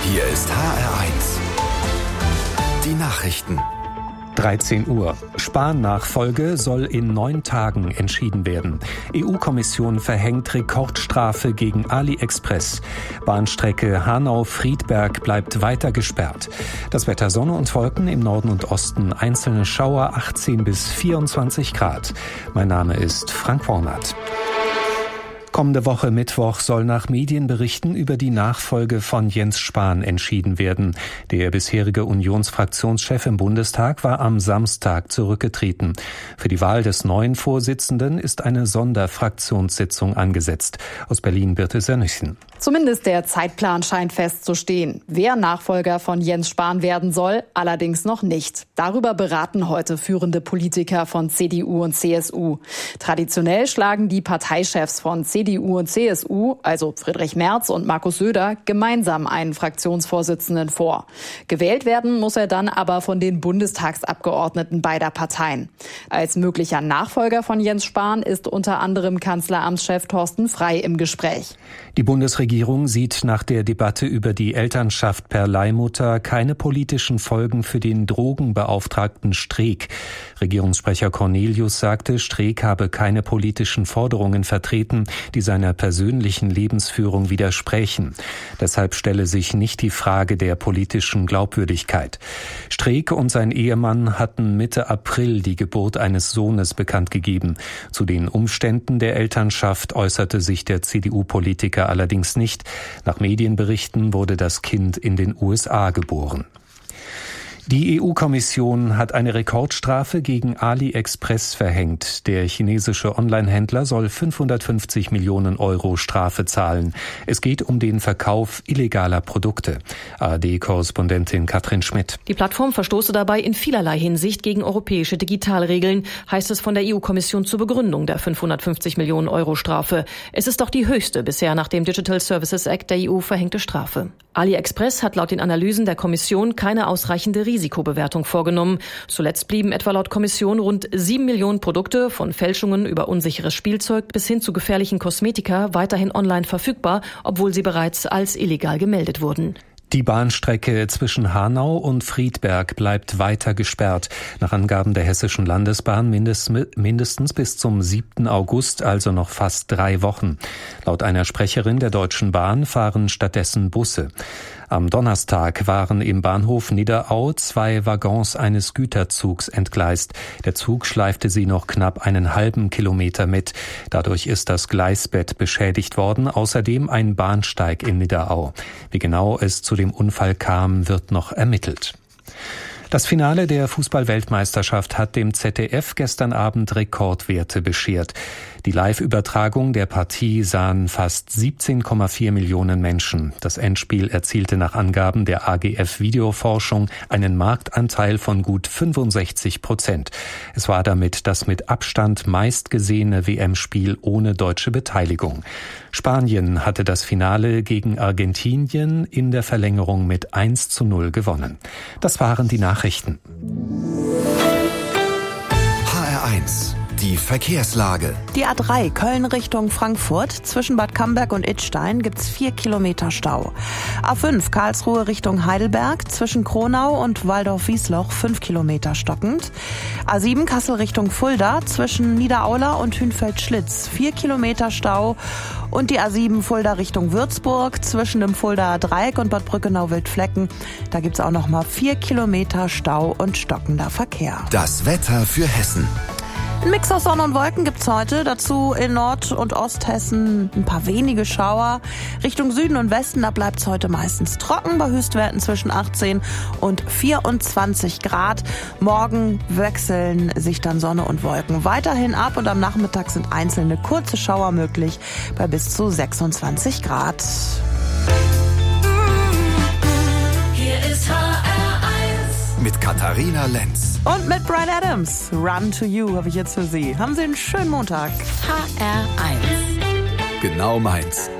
Hier ist HR1. Die Nachrichten. 13 Uhr. Spahn-Nachfolge soll in 9 Tagen entschieden werden. EU-Kommission verhängt Rekordstrafe gegen AliExpress. Bahnstrecke Hanau-Friedberg bleibt weiter gesperrt. Das Wetter: Sonne und Wolken, im Norden und Osten einzelne Schauer, 18 bis 24 Grad. Mein Name ist Frank Wornath. Kommende Woche Mittwoch soll nach Medienberichten über die Nachfolge von Jens Spahn entschieden werden. Der bisherige Unionsfraktionschef im Bundestag war am Samstag zurückgetreten. Für die Wahl des neuen Vorsitzenden ist eine Sonderfraktionssitzung angesetzt. Aus Berlin Birte Sernüchen. Zumindest der Zeitplan scheint festzustehen. Wer Nachfolger von Jens Spahn werden soll, allerdings noch nicht. Darüber beraten heute führende Politiker von CDU und CSU. Traditionell schlagen die Parteichefs von CDU und CSU, also Friedrich Merz und Markus Söder, gemeinsam einen Fraktionsvorsitzenden vor. Gewählt werden muss er dann aber von den Bundestagsabgeordneten beider Parteien. Als möglicher Nachfolger von Jens Spahn ist unter anderem Kanzleramtschef Thorsten Frey im Gespräch. Die Bundesregierung sieht nach der Debatte über die Elternschaft per Leihmutter keine politischen Folgen für den Drogenbeauftragten Streeck. Regierungssprecher Cornelius sagte, Streeck habe keine politischen Forderungen vertreten, die seiner persönlichen Lebensführung widersprächen. Deshalb stelle sich nicht die Frage der politischen Glaubwürdigkeit. Streeck und sein Ehemann hatten Mitte April die Geburt eines Sohnes bekannt gegeben. Zu den Umständen der Elternschaft äußerte sich der CDU-Politiker allerdings nicht. Nach Medienberichten wurde das Kind in den USA geboren. Die EU-Kommission hat eine Rekordstrafe gegen AliExpress verhängt. Der chinesische Online-Händler soll 550 Millionen Euro Strafe zahlen. Es geht um den Verkauf illegaler Produkte. ARD-Korrespondentin Katrin Schmidt. Die Plattform verstoße dabei in vielerlei Hinsicht gegen europäische Digitalregeln, heißt es von der EU-Kommission zur Begründung der 550 Millionen Euro Strafe. Es ist auch die höchste bisher nach dem Digital Services Act der EU verhängte Strafe. AliExpress hat laut den Analysen der Kommission keine ausreichende Risikobewertung vorgenommen. Zuletzt blieben etwa laut Kommission rund 7 Millionen Produkte, von Fälschungen über unsicheres Spielzeug bis hin zu gefährlichen Kosmetika, weiterhin online verfügbar, obwohl sie bereits als illegal gemeldet wurden. Die Bahnstrecke zwischen Hanau und Friedberg bleibt weiter gesperrt. Nach Angaben der Hessischen Landesbahn mindestens bis zum 7. August, also noch fast 3 Wochen. Laut einer Sprecherin der Deutschen Bahn fahren stattdessen Busse. Am Donnerstag waren im Bahnhof Nidderau 2 Waggons eines Güterzugs entgleist. Der Zug schleifte sie noch knapp einen halben Kilometer mit. Dadurch ist das Gleisbett beschädigt worden, außerdem ein Bahnsteig in Nidderau. Wie genau es zu dem Unfall kam, wird noch ermittelt. Das Finale der Fußball-Weltmeisterschaft hat dem ZDF gestern Abend Rekordwerte beschert. Die Live-Übertragung der Partie sahen fast 17,4 Millionen Menschen. Das Endspiel erzielte nach Angaben der AGF Videoforschung einen Marktanteil von gut 65%. Es war damit das mit Abstand meistgesehene WM-Spiel ohne deutsche Beteiligung. Spanien hatte das Finale gegen Argentinien in der Verlängerung mit 1:0 gewonnen. Das waren die Nachrichten. HR1. Die Verkehrslage. Die A3 Köln Richtung Frankfurt. Zwischen Bad Camberg und Idstein gibt's 4 Kilometer Stau. A5 Karlsruhe Richtung Heidelberg. Zwischen Kronau und Waldorf-Wiesloch 5 Kilometer stockend. A7 Kassel Richtung Fulda. Zwischen Niederaula und Hünfeld-Schlitz 4 Kilometer Stau. Und die A7 Fulda Richtung Würzburg. Zwischen dem Fuldaer Dreieck und Bad Brückenau-Wildflecken. Da gibt's auch noch mal 4 Kilometer Stau und stockender Verkehr. Das Wetter für Hessen. Ein Mix aus Sonne und Wolken gibt's heute. Dazu in Nord- und Osthessen ein paar wenige Schauer. Richtung Süden und Westen, da bleibt's heute meistens trocken bei Höchstwerten zwischen 18 und 24 Grad. Morgen wechseln sich dann Sonne und Wolken weiterhin ab und am Nachmittag sind einzelne kurze Schauer möglich bei bis zu 26 Grad. Hier ist HR1 mit Katharina Lenz. Und mit Bryan Adams. Run to You habe ich jetzt für Sie. Haben Sie einen schönen Montag. HR1 Genau meins.